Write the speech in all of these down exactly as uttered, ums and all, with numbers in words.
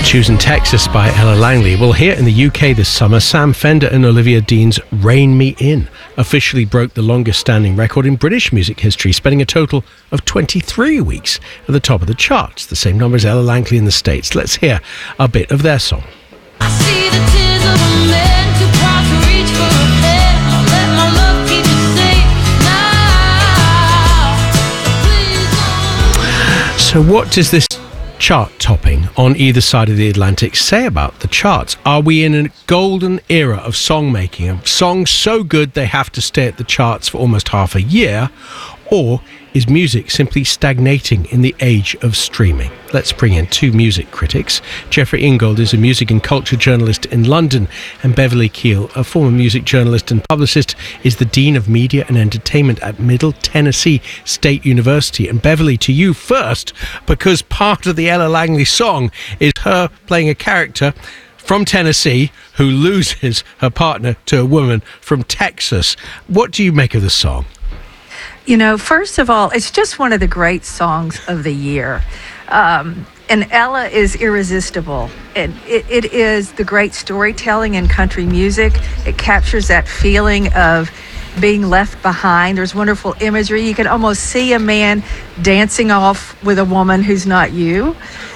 Choosing Texas by Ella Langley. Well, here in the U K this summer, Sam Fender and Olivia Dean's Rein Me In officially broke the longest standing record in British music history, spending a total of twenty-three weeks at the top of the charts, the same number as Ella Langley in the States. Let's hear a bit of their song. I see the tears of a man too proud to reach for a pen. Let my love keep you safe now. Please don't. So what does this chart topping on either side of the Atlantic say about the charts? Are we in a golden era of song making, of songs so good they have to stay at the charts for almost half a year? Or is music simply stagnating in the age of streaming? Let's bring in two music critics. Jeffrey Ingold is a music and culture journalist in London, and Beverly Keel, a former music journalist and publicist, is the Dean of Media and Entertainment at Middle Tennessee State University. And Beverly, to you first, because part of the Ella Langley song is her playing a character from Tennessee who loses her partner to a woman from Texas. What do you make of the song? You know, first of all, it's just one of the great songs of the year. Um, and Ella is irresistible. And it, it is the great storytelling in country music. It captures that feeling of being left behind. There's wonderful imagery. You can almost see a man dancing off with a woman who's not you.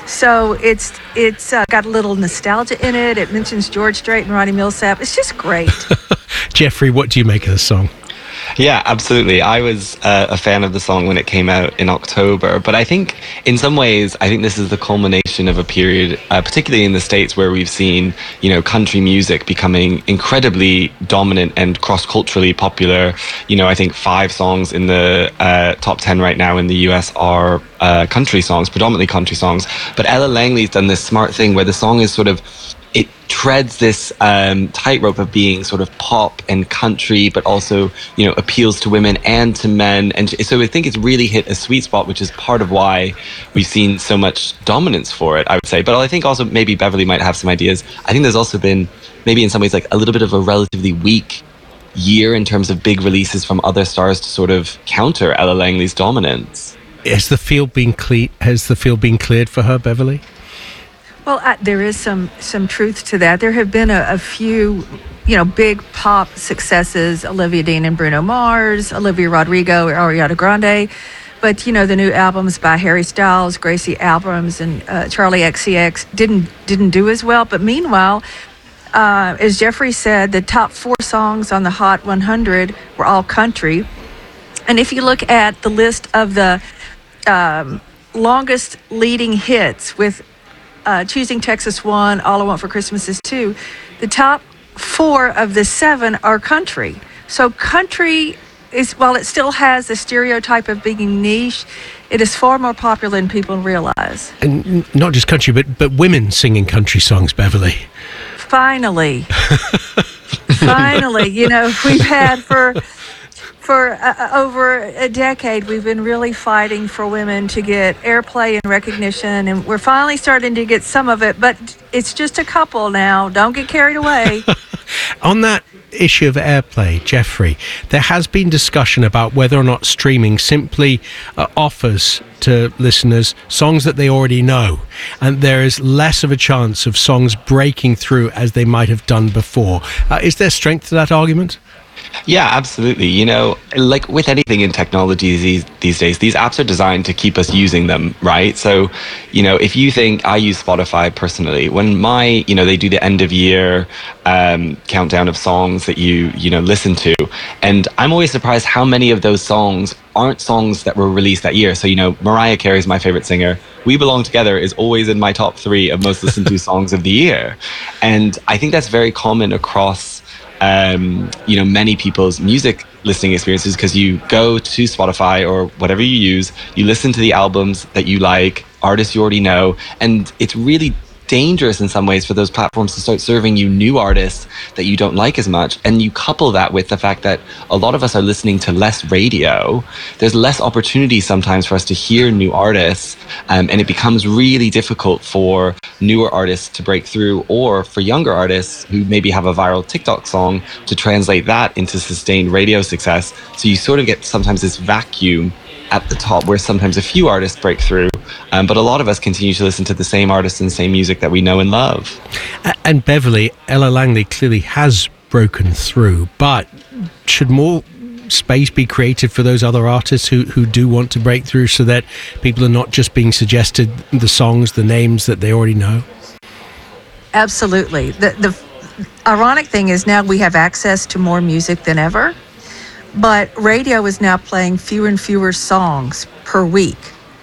So it's it's uh, got a little nostalgia in it. It mentions George Strait and Ronnie Millsap. It's just great. Jeffrey, what do you make of the song? Yeah, absolutely. I was uh, a fan of the song when it came out in October, but I think in some ways, I think this is the culmination of a period, uh, particularly in the States, where we've seen, you know, country music becoming incredibly dominant and cross-culturally popular. You know, I think five songs in the uh, top ten right now in the U S are uh, country songs, predominantly country songs. But Ella Langley's done this smart thing where the song is sort of, it treads this um, tightrope of being sort of pop and country, but also, you know, appeals to women and to men. And so I think it's really hit a sweet spot, which is part of why we've seen so much dominance for it, I would say. But I think also maybe Beverly might have some ideas. I think there's also been maybe in some ways like a little bit of a relatively weak year in terms of big releases from other stars to sort of counter Ella Langley's dominance. Has the field been cle- Has the field been cleared for her, Beverly? Well, uh, there is some some truth to that. There have been a, a few, you know, big pop successes: Olivia Dean and Bruno Mars, Olivia Rodrigo, Ariana Grande. But you know, the new albums by Harry Styles, Gracie Abrams, and uh, Charlie X C X didn't didn't do as well. But meanwhile, uh, as Jeffrey said, the top four songs on the Hot one hundred were all country. And if you look at the list of the um, longest leading hits with Uh, Choosing Texas one, All I Want for Christmas Is Two, the top four of the seven are country. So country is, while it still has the stereotype of being niche, it is far more popular than people realize. And not just country, but, but women singing country songs, Beverly. Finally. Finally. You know, we've had for... For uh, over a decade, we've been really fighting for women to get airplay and recognition, and we're finally starting to get some of it, but it's just a couple now. Don't get carried away. On that issue of airplay, Jeffrey, there has been discussion about whether or not streaming simply uh, offers to listeners songs that they already know, and there is less of a chance of songs breaking through as they might have done before. Uh, is there strength to that argument? Yeah, absolutely. You know, like with anything in technology these, these days, these apps are designed to keep us using them, right? So, you know, if you think, I use Spotify personally, when my, you know, they do the end of year um, countdown of songs that you, you know, listen to. And I'm always surprised how many of those songs aren't songs that were released that year. So, you know, Mariah Carey is my favorite singer. We Belong Together is always in my top three of most listened to songs of the year. And I think that's very common across Um, you know, many people's music listening experiences, because you go to Spotify or whatever you use, you listen to the albums that you like, artists you already know, and it's really dangerous in some ways for those platforms to start serving you new artists that you don't like as much. And you couple that with the fact that a lot of us are listening to less radio. There's less opportunity sometimes for us to hear new artists, um, and it becomes really difficult for newer artists to break through, or for younger artists who maybe have a viral TikTok song to translate that into sustained radio success. So you sort of get sometimes this vacuum at the top where sometimes a few artists break through, um, but a lot of us continue to listen to the same artists and same music that we know and love. And Beverly, Ella Langley clearly has broken through, but should more space be created for those other artists who, who do want to break through, so that people are not just being suggested the songs, the names that they already know? Absolutely. The the ironic thing is now we have access to more music than ever, but radio is now playing fewer and fewer songs per week.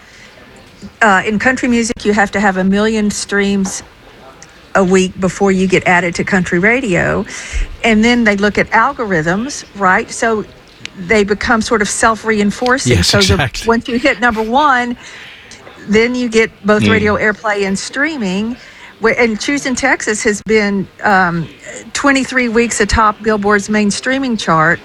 Uh, in country music, you have to have a million streams a week before you get added to country radio. And then they look at algorithms, right? So they become sort of self-reinforcing. Yes, so exactly. the, once you hit number one, then you get both Mm. radio airplay and streaming. Where- And Choosing Texas has been um, twenty-three weeks atop Billboard's main streaming chart.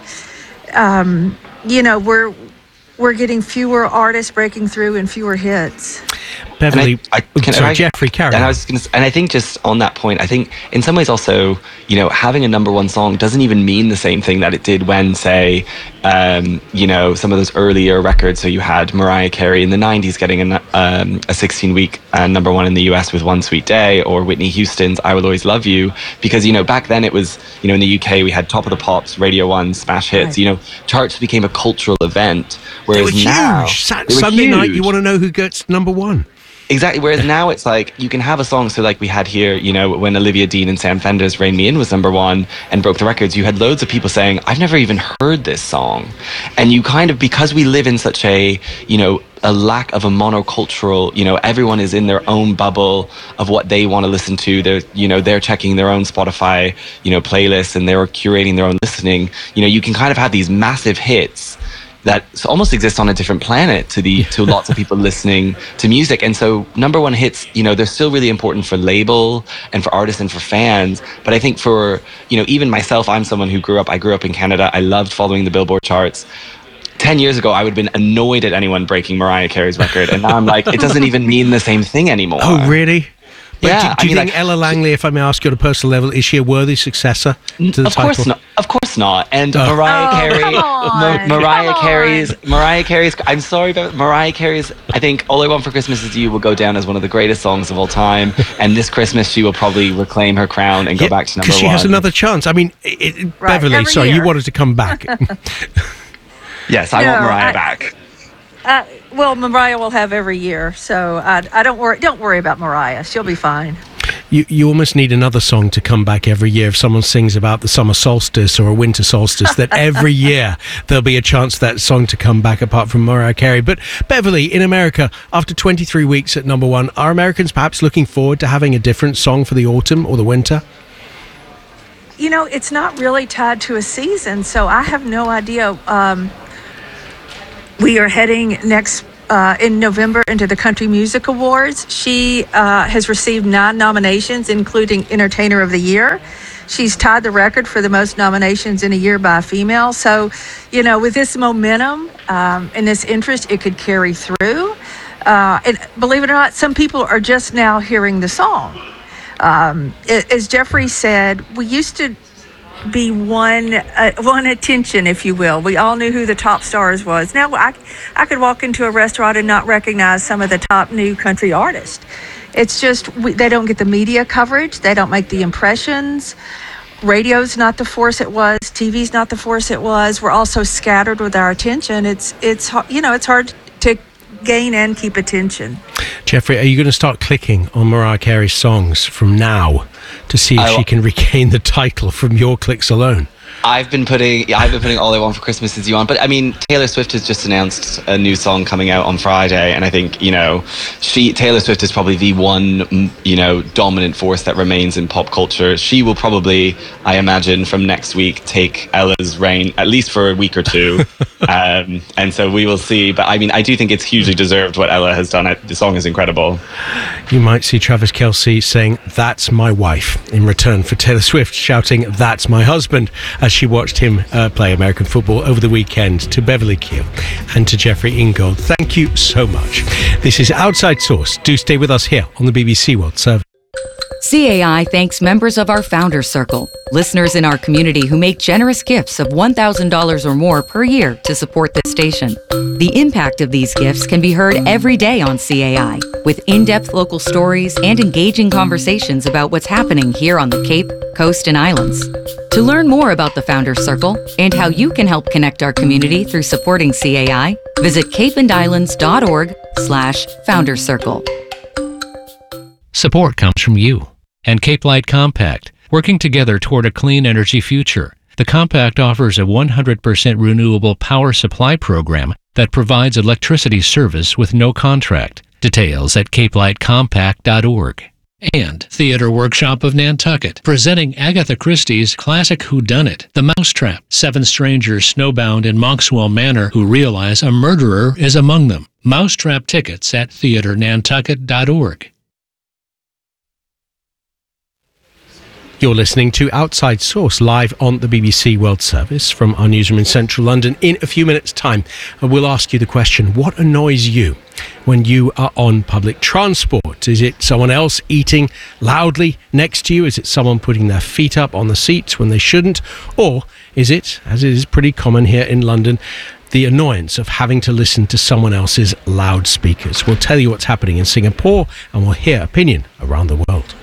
Um, you know, we're we're getting fewer artists breaking through and fewer hits. Beverly, And I- I- oh, can sorry, I- Jeffrey, carry And on. I was gonna, s- and I think just on that point, I think in some ways also, you know, having a number one song doesn't even mean the same thing that it did when, say, um, you know, some of those earlier records. So you had Mariah Carey in the nineties getting an, um, a sixteen-week uh, number one in the U S with One Sweet Day, or Whitney Houston's "I Will Always Love You," because you know back then it was, you know, in the U K we had Top of the Pops, Radio One, smash hits. Right. You know, charts became a cultural event. They Whereas were now, huge. Sat- they were Sunday night, you huge. want to know who gets number one. Exactly. Whereas now it's like you can have a song. So like we had here, you know, when Olivia Dean and Sam Fender's "Rain Me In" was number one and broke the records, you had loads of people saying, "I've never even heard this song," and you kind of, because we live in such a, you know, a lack of a monocultural, you know, everyone is in their own bubble of what they want to listen to. They're, you know, they're checking their own Spotify, you know, playlists, and they're curating their own listening. You know, you can kind of have these massive hits that almost exist on a different planet to the to lots of people listening to music. And so number one hits, you know, they're still really important for label and for artists and for fans. But I think for, you know, even myself, I'm someone who grew up, I grew up in Canada. I loved following the Billboard charts. Ten years ago, I would have been annoyed at anyone breaking Mariah Carey's record. And now I'm like, it doesn't even mean the same thing anymore. Oh, really? But Yeah, do, do I you mean, think like- Ella Langley, if I may ask you on a personal level, is she a worthy successor to the Of title? course not. Of course not. And Oh. Mariah Oh, Carey, come on, Ma- Mariah come Carey's, on. Mariah Carey's. I'm sorry, but Mariah Carey's. I think "All I Want for Christmas Is You" will go down as one of the greatest songs of all time. And this Christmas, she will probably reclaim her crown and go back to number Because she one. has another chance. I mean, it, it- Right, Beverly, every sorry, you year. wanted to come back. Yes, I No, want Mariah I- back. Uh, well, Mariah will have every year, so I, I don't worry. Don't worry about Mariah; she'll be fine. You you almost need another song to come back every year. If someone sings about the summer solstice or a winter solstice, that every year there'll be a chance for that song to come back, apart from Mariah Carey. But Beverly, in America, after twenty-three weeks at number one, are Americans perhaps looking forward to having a different song for the autumn or the winter? You know, it's not really tied to a season, so I have no idea. Um, we are heading next uh, in November into the Country Music Awards. She uh, has received nine nominations, including Entertainer of the Year. She's tied the record for the most nominations in a year by a female. So, you know, with this momentum um, and this interest, it could carry through. Uh, and believe it or not, some people are just now hearing the song. Um, a- as Jeffrey said, we used to be one uh, one attention, if you will. We all knew who the top stars was. Now I, I could walk into a restaurant and not recognize some of the top new country artists. It's just we, they don't get the media coverage. They don't make the impressions. Radio's not the force it was. T V's not the force it was. We're also scattered with our attention. It's it's har- you know it's hard to gain and keep attention. Jeffrey, are you going to start clicking on Mariah Carey's songs from now to see if I- she can regain the title from your clicks alone? I've been putting I've been putting "All I Want for Christmas Is You" on, but I mean Taylor Swift has just announced a new song coming out on Friday, and I think you know she Taylor Swift is probably the one mm, you know dominant force that remains in pop culture. She will probably, I imagine, from next week take Ella's reign at least for a week or two, um, and so we will see. But I mean, I do think it's hugely deserved what Ella has done. The song is incredible. You might see Travis Kelce saying, "That's my wife," in return for Taylor Swift shouting, "That's my husband," as she watched him uh, play American football over the weekend. To Beverly Keel and to Jeffrey Ingold, thank you so much. This is Outside Source. Do stay with us here on the B B C World Service. C A I thanks members of our Founders Circle, listeners in our community who make generous gifts of one thousand dollars or more per year to support this station. The impact of these gifts can be heard every day on C A I, with in-depth local stories and engaging conversations about what's happening here on the Cape, Coast, and Islands. To learn more about the Founders Circle and how you can help connect our community through supporting C A I, visit capeandislands.org slash Founders Circle. Support comes from you and Cape Light Compact, working together toward a clean energy future. The Compact offers a one hundred percent renewable power supply program that provides electricity service with no contract. Details at cape light compact dot org. And Theater Workshop of Nantucket, presenting Agatha Christie's classic whodunit, The Mousetrap. Seven strangers snowbound in Monkswell Manor who realize a murderer is among them. Mousetrap tickets at theater nantucket dot org. You're listening to Outside Source live on the B B C World Service from our newsroom in central London. In a few minutes' time, we'll ask you the question, what annoys you when you are on public transport? Is it someone else eating loudly next to you? Is it someone putting their feet up on the seats when they shouldn't? Or is it, as it is pretty common here in London, the annoyance of having to listen to someone else's loudspeakers? We'll tell you what's happening in Singapore and we'll hear opinion around the world.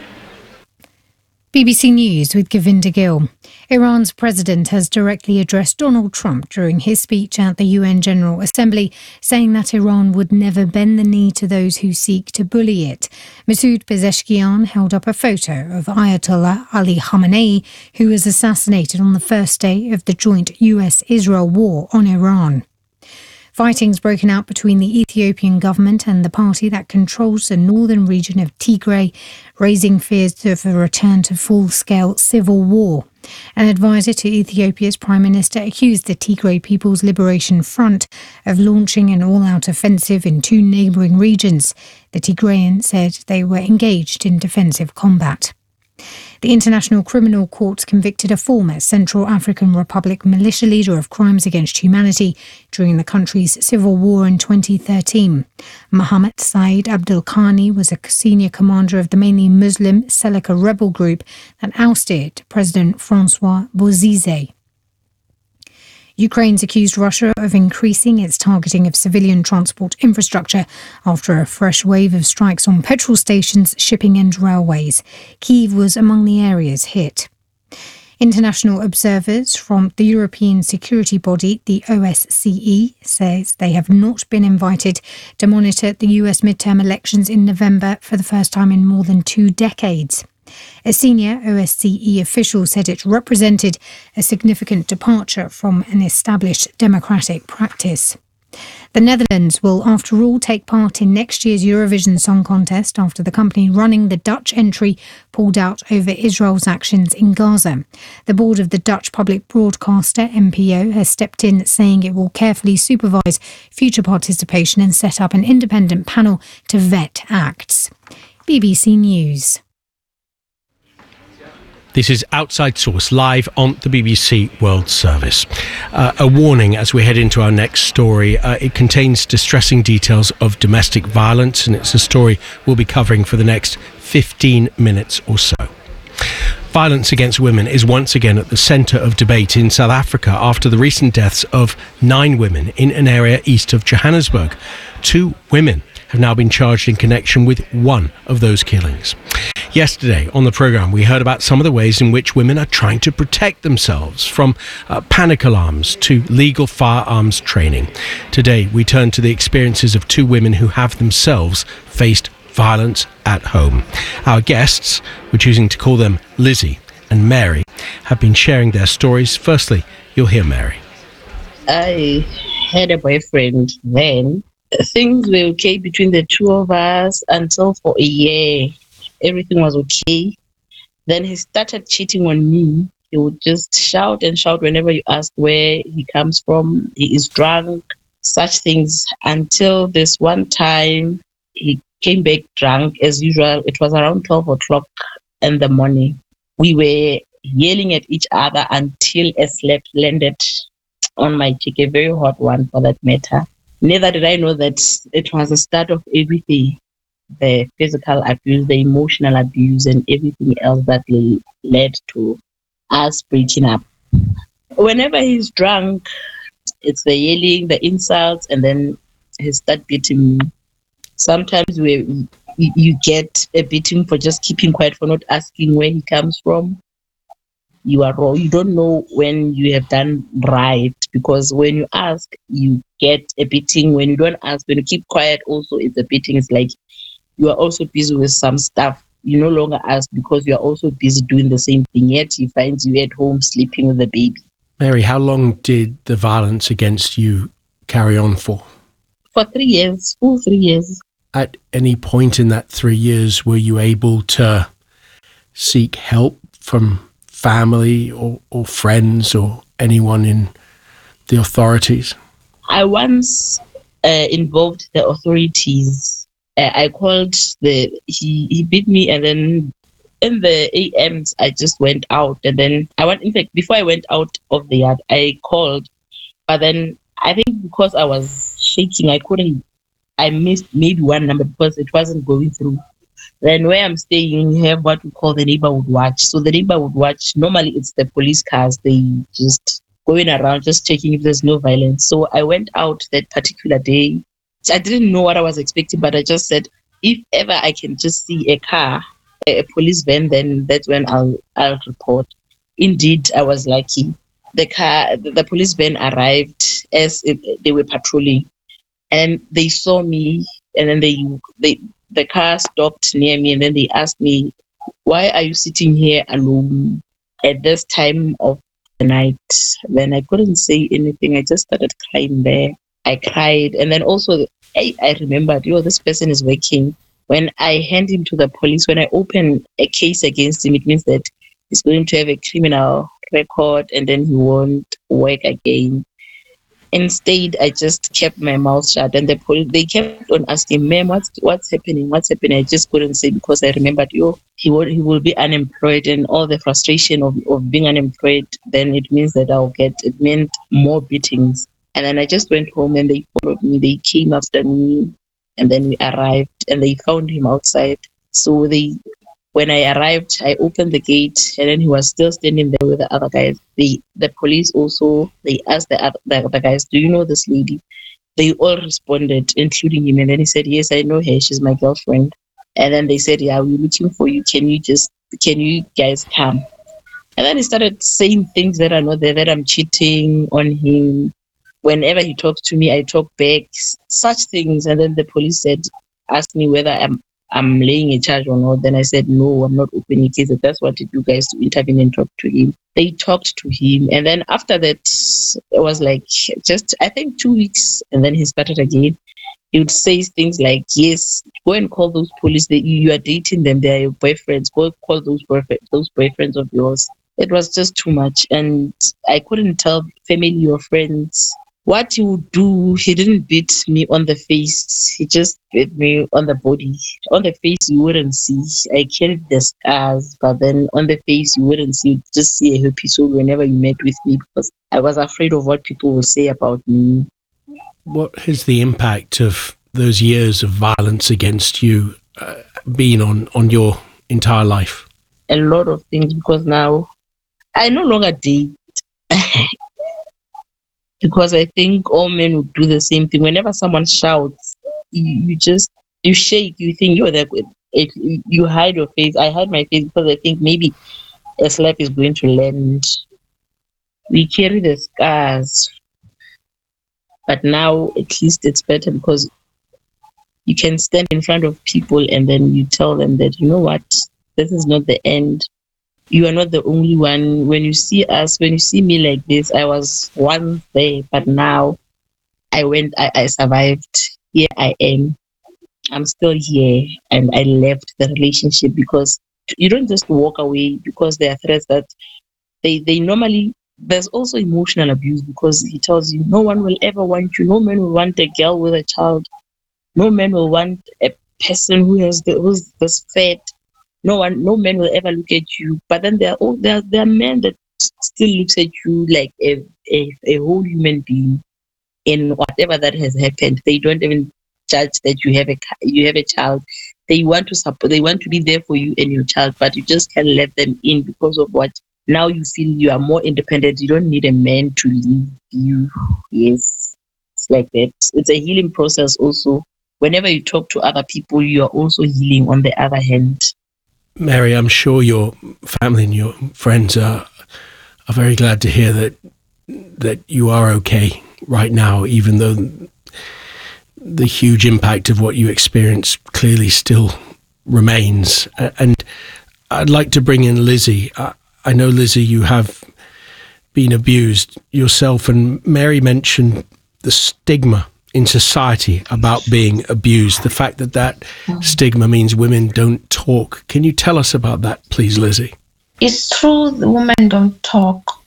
B B C News with Govinda Gill. Iran's president has directly addressed Donald Trump during his speech at the U N General Assembly, saying that Iran would never bend the knee to those who seek to bully it. Masoud Pezeshkian held up a photo of Ayatollah Ali Khamenei, who was assassinated on the first day of the joint U S Israel war on Iran. Fighting's broken out between the Ethiopian government and the party that controls the northern region of Tigray, raising fears of a return to full-scale civil war. An advisor to Ethiopia's Prime Minister accused the Tigray People's Liberation Front of launching an all-out offensive in two neighbouring regions. The Tigrayan said they were engaged in defensive combat. The International Criminal Court convicted a former Central African Republic militia leader of crimes against humanity during the country's civil war in twenty thirteen. Mohammed Said Abdul Khani was a senior commander of the mainly Muslim Seleka rebel group that ousted President Francois Bozize. Ukraine's accused Russia of increasing its targeting of civilian transport infrastructure after a fresh wave of strikes on petrol stations, shipping and railways. Kyiv was among the areas hit. International observers from the European security body, the O S C E, says they have not been invited to monitor the U S midterm elections in November for the first time in more than two decades. A senior O S C E official said it represented a significant departure from an established democratic practice. The Netherlands will, after all, take part in next year's Eurovision Song Contest after the company running the Dutch entry pulled out over Israel's actions in Gaza. The board of the Dutch public broadcaster, N P O, has stepped in, saying it will carefully supervise future participation and set up an independent panel to vet acts. B B C News. This is Outside Source, live on the B B C World Service. Uh, a warning as we head into our next story. Uh, it contains distressing details of domestic violence, and it's a story we'll be covering for the next fifteen minutes or so. Violence against women is once again at the centre of debate in South Africa after the recent deaths of nine women in an area east of Johannesburg. Two women have now been charged in connection with one of those killings. Yesterday on the programme, we heard about some of the ways in which women are trying to protect themselves, from uh, panic alarms to legal firearms training. Today, we turn to the experiences of two women who have themselves faced violence at home. Our guests, we're choosing to call them Lizzie and Mary, have been sharing their stories. Firstly, you'll hear Mary. I had a boyfriend then. Things were okay between the two of us until for a year everything was okay. Then he started cheating on me. He would just shout and shout whenever you ask where he comes from. He is drunk, such things, until this one time he came back drunk as usual. It was around twelve o'clock in the morning. We were yelling at each other until a slap landed on my cheek, a very hot one for that matter. Neither did I know that it was the start of everything. the physical abuse, the emotional abuse, and everything else that le- led to us breaking up. Whenever he's drunk, it's the yelling, the insults, and then he start beating me. Sometimes we you you get a beating for just keeping quiet, for not asking where he comes from. You are wrong. You don't know when you have done right, because when you ask, you get a beating. When you don't ask, when you keep quiet, also it's a beating. It's like you are also busy with some stuff. You no longer ask because you are also busy doing the same thing. Yet he finds you at home sleeping with the baby. Mary, how long did the violence against you carry on for? For three years, full three years. At any point in that three years, were you able to seek help from family or, or friends or anyone in the authorities? I once uh, involved the authorities. Uh, I called the, he, he beat me, and then in the A Ms, I just went out. And then I went, in fact, before I went out of the yard, I called. But then I think because I was shaking, I couldn't, I missed maybe one number because it wasn't going through. Then where I'm staying, you have what we call the neighborhood watch. So the neighborhood watch, normally it's the police cars. They just going around, just checking if there's no violence. So I went out that particular day. I didn't know what I was expecting, but I just said, if ever I can just see a car, a, a police van, then that's when I'll I'll report. Indeed, I was lucky. The car, the, the police van arrived as it, they were patrolling, and they saw me, and then they they. The car stopped near me, and then they asked me, why are you sitting here alone at this time of the night? Then I couldn't say anything. I just started crying there. I cried. And then also, I, I remembered, yo, this person is working. When I hand him to the police, when I open a case against him, it means that he's going to have a criminal record, and then he won't work again. Instead, I just kept my mouth shut, and the police, they kept on asking, ma'am, what's what's happening? What's happening? I just couldn't say, because I remembered, yo, he will he will be unemployed, and all the frustration of, of being unemployed, then it means that I'll get, it meant more beatings. And then I just went home, and they followed me. They came after me, and then we arrived, and they found him outside. So they, when I arrived, I opened the gate, and then he was still standing there with the other guys. The the police also, they asked the other, the other guys, do you know this lady? They all responded, including him. And then he said, yes, I know her. She's my girlfriend. And then they said, yeah, we're looking for you. Can you just, can you guys come? And then he started saying things that are not there, that I'm cheating on him. Whenever he talks to me, I talk back, such things. And then the police said, asked me whether I'm I'm laying a charge or not. Then I said, no, I'm not opening a case. That's what you guys to intervene and talk to him. They talked to him. And then after that, it was like just, I think, two weeks. And then he started again. He would say things like, yes, go and call those police. They, you are dating them. They are your boyfriends. Go call those boyfriends, those boyfriends of yours. It was just too much. And I couldn't tell family or friends what he would do. He didn't beat me on the face. He just beat me on the body. On the face, you wouldn't see. I carried the scars, but then on the face, you wouldn't see. You'd just see a happy soul whenever you met with me, because I was afraid of what people will say about me. What has the impact of those years of violence against you uh, been on, on your entire life? A lot of things, because now I no longer date. Because I think all men would do the same thing. Whenever someone shouts, you, you just, you shake, you think you're there. It, you hide your face. I hide my face because I think maybe a slap is going to land. We carry the scars. But now at least it's better, because you can stand in front of people and then you tell them that, you know what, this is not the end. You are not the only one. When you see us, when you see me like this, I was once there, but now I went, I, I survived. Here I am. I'm still here, and I left the relationship, because you don't just walk away because there are threats that they, they normally, there's also emotional abuse, because he tells you no one will ever want you. No man will want a girl with a child. No man will want a person who has the, who's this fat. No one, no man will ever look at you. But then there are all there, there are men that still looks at you like a, a a whole human being. In whatever that has happened, they don't even judge that you have a you have a child. They want to support, they want to be there for you and your child, but you just can't let them in because of what? Now you feel you are more independent. You don't need a man to lead you. Yes, it's like that. It's a healing process also. Whenever you talk to other people, you are also healing on the other hand. Mary, I'm sure your family and your friends are are very glad to hear that that you are okay right now, even though the huge impact of what you experienced clearly still remains. And I'd like to bring in Lizzie. I, I know, Lizzie, you have been abused yourself, and Mary mentioned the stigma in society about being abused, the fact that that stigma means women don't talk. Can you tell us about that, please, Lizzie? It's true, the women don't talk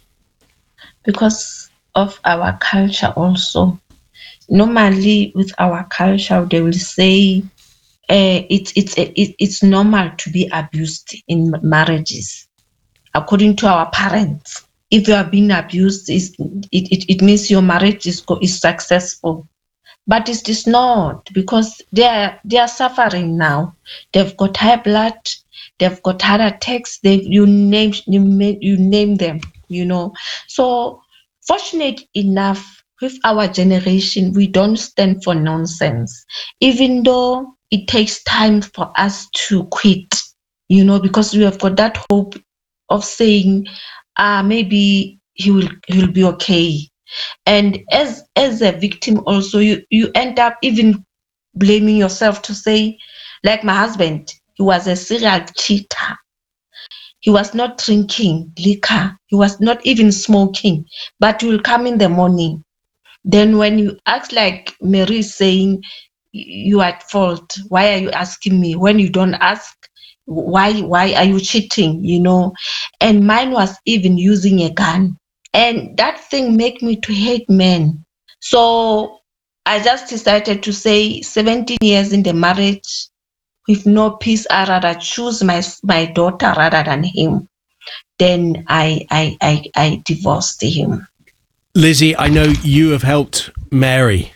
because of our culture also. Normally, with our culture, they will say uh, it's it's it, it's normal to be abused in marriages. According to our parents, if you have been abused, it it, it means your marriage is is successful. But it is not, because they are they are suffering now. They've got high blood, they've got heart attacks. They you name you name, you name them, you know. So fortunate enough, with our generation, we don't stand for nonsense, even though it takes time for us to quit, you know, because we have got that hope of saying, ah, maybe he will he will be okay. And as as a victim also, you, you end up even blaming yourself to say, like my husband, he was a serial cheater. He was not drinking liquor. He was not even smoking, but he will come in the morning. Then when you ask, like Mary is saying, you are at fault. Why are you asking me? When you don't ask, why why are you cheating? You know, and mine was even using a gun. And that thing made me to hate men. So I just decided to say seventeen years in the marriage with no peace, I rather choose my my daughter rather than him. Then I I I, I divorced him. Lizzie, I know you have helped Mary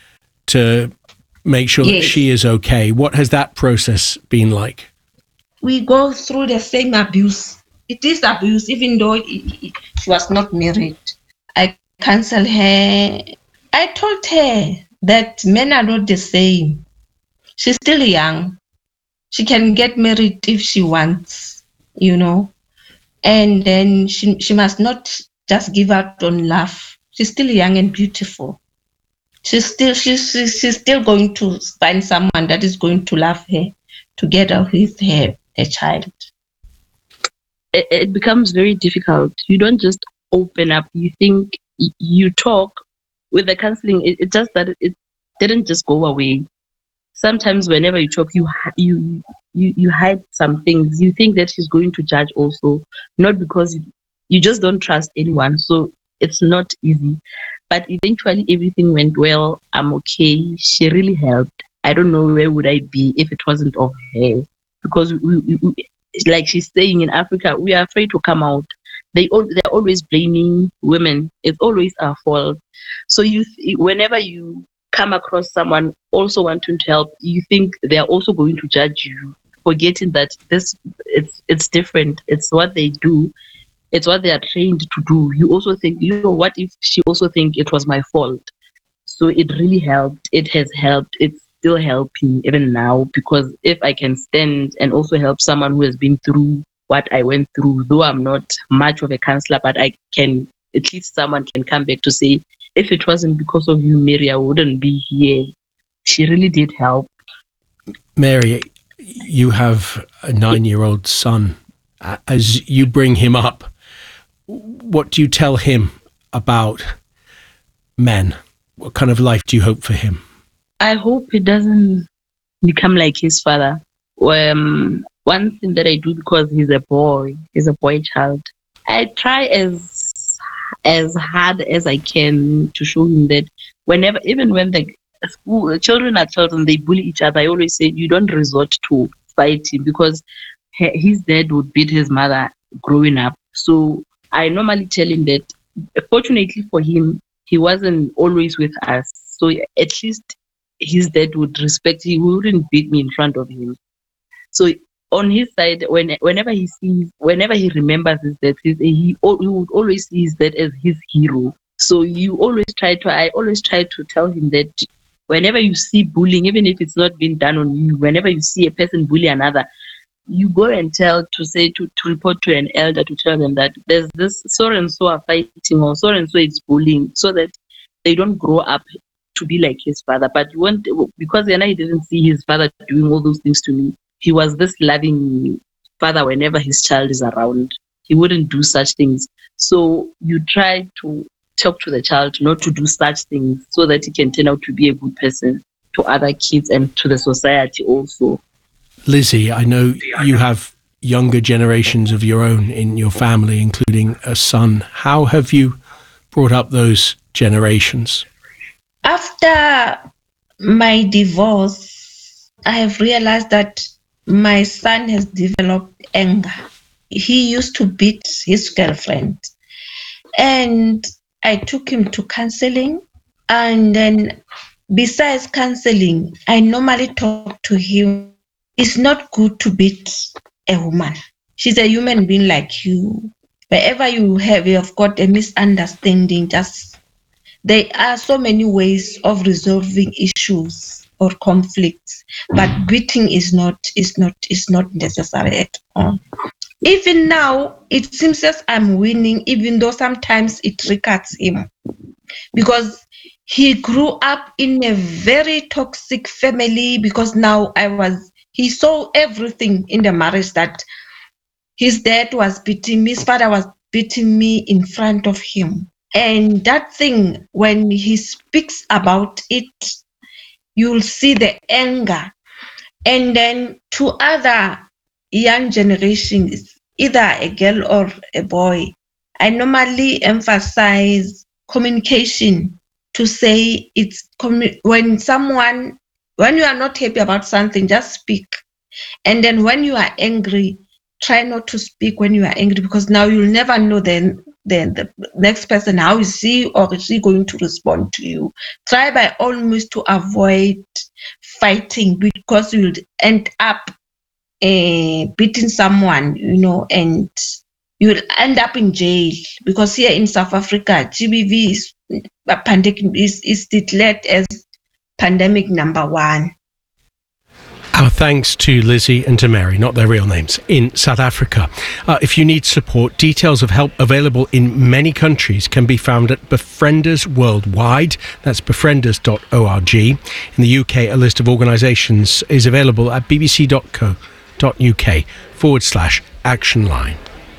to make sure Yes. that she is okay. What has that process been like? We go through the same abuse. It is abuse, even though it, it, she was not married. I counseled her. I told her that men are not the same. She's still young. She can get married if she wants, you know. And then she she must not just give up on love. She's still young and beautiful. She's still she's she's, she's still going to find someone that is going to love her together with her, her child. It, it becomes very difficult. You don't just open up. You think y- you talk with the counseling. It, it just that it didn't just go away. Sometimes whenever you talk, you hi- you you you hide some things. You think that he's going to judge also, not because you, you just don't trust anyone. So it's not easy. But eventually everything went well. I'm okay. She really helped. I don't know where would I be if it wasn't of her, because we, we, we like she's saying, in Africa, we are afraid to come out. They all they're always blaming women. It's always our fault. So you, th- whenever you come across someone also wanting to help, you think they are also going to judge you, forgetting that this it's it's different. It's what they do. It's what they are trained to do. You also think, you know, what if she also think it was my fault? So it really helped. It has helped. It's still helping even now, because if I can stand and also help someone who has been through what I went through, though I'm not much of a counselor, but I can, at least someone can come back to say, if it wasn't because of you, Mary, I wouldn't be here. She really did help. Mary, you have a nine-year-old son. Uh, As you bring him up, what do you tell him about men? What kind of life do you hope for him? I hope he doesn't become like his father. Um, one thing that I do, because he's a boy, he's a boy child, I try as as hard as I can to show him that whenever, even when the school children are children, they bully each other. I always say you don't resort to fighting, because he- his dad would beat his mother growing up. So I normally tell him that, fortunately for him, he wasn't always with us. So at least his dad would respect, he wouldn't beat me in front of him. So on his side, when whenever he sees, whenever he remembers his dad, he, he, al- he would always see his dad as his hero. So you always try to, I always try to tell him that whenever you see bullying, even if it's not being done on you, whenever you see a person bully another, you go and tell, to say, to, to report to an elder, to tell them that there's this so and so are fighting, or so and so is bullying, so that they don't grow up to be like his father. But you want, because Yana, he didn't see his father doing all those things to me. He was this loving father whenever his child is around. He wouldn't do such things. So you try to talk to the child not to do such things, so that he can turn out to be a good person to other kids and to the society also. Lizzie, I know you have younger generations of your own in your family, including a son. How have you brought up those generations? After my divorce, I have realized that my son has developed anger. He used to beat his girlfriend. And I took him to counseling. And then besides counseling, I normally talk to him. It's not good to beat a woman. She's a human being like you. Wherever you have, you have got a misunderstanding, just there are so many ways of resolving issues or conflicts, but beating is not is not is not necessary at all. Even now, it seems as I'm winning, even though sometimes it triggers him, because he grew up in a very toxic family. Because now I was, he saw everything in the marriage, that his dad was beating me, his father was beating me in front of him. And that thing, when he speaks about it, you'll see the anger. And then to other young generations, either a girl or a boy, I normally emphasize communication, to say it's commu- when someone, when you are not happy about something, just speak. And then when you are angry, try not to speak when you are angry, because now you'll never know then then the next person, how is he or is she going to respond to you. Try by all means to avoid fighting, because you'll end up uh, beating someone, you know, and you'll end up in jail, because here in South Africa, G B V is, uh, pandemic is, is declared as pandemic number one. Our thanks to Lizzie and to Mary, not their real names, in South Africa. Uh, if you need support, details of help available in many countries can be found at Befrienders Worldwide. That's befrienders dot org. In the U K, a list of organisations is available at bbc dot co dot uk forward slash action line.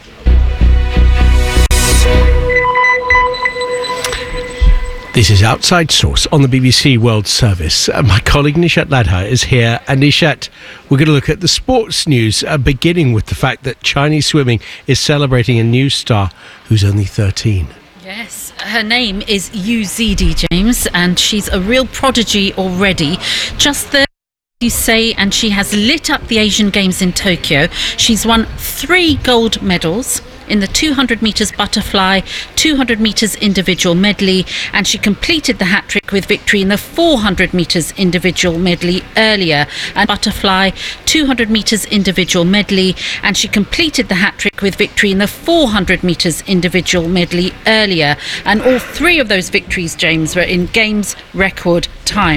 This is Outside Source on the B B C World Service. Uh, my colleague Nishat Ladha is here. And Nishat, we're going to look at the sports news, uh, beginning with the fact that Chinese swimming is celebrating a new star who's only thirteen. Yes, her name is Yu Zidi, James, and she's a real prodigy already. Just thirty, you say, and she has lit up the Asian Games in Tokyo. She's won three gold medals in the two hundred metres butterfly, two hundred metres individual medley, and she completed the hat-trick with victory in the four hundred metres individual medley earlier. And butterfly, two hundred metres individual medley, and she completed the hat-trick with victory in the four hundred metres individual medley earlier. And all three of those victories, James, were in Games record time.